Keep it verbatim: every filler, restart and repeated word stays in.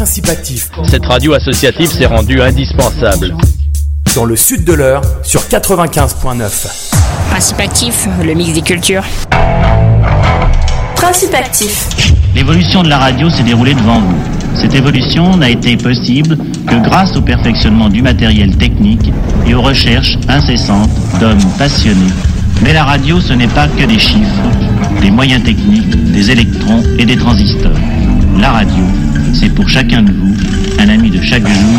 Principatif. Cette radio associative s'est rendue indispensable. Dans le sud de l'Eure, sur quatre-vingt-quinze virgule neuf. Principatif, le mix des cultures. Principatif. L'évolution de la radio s'est déroulée devant vous. Cette évolution n'a été possible que grâce au perfectionnement du matériel technique et aux recherches incessantes d'hommes passionnés. Mais la radio, ce n'est pas que des chiffres, des moyens techniques, des électrons et des transistors. La radio, c'est pour chacun de vous un ami de chaque jour.